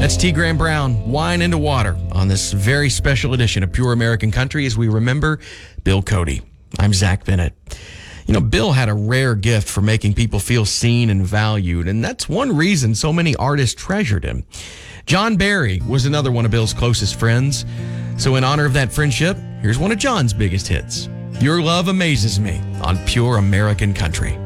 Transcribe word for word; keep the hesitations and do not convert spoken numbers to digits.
That's T. Graham Brown, Wine into Water, on this very special edition of Pure American Country as we remember Bill Cody. I'm Zach Bennett. You know, Bill had a rare gift for making people feel seen and valued, and that's one reason so many artists treasured him. John Barry was another one of Bill's closest friends. So in honor of that friendship, here's one of John's biggest hits, Your Love Amazes Me, on Pure American Country.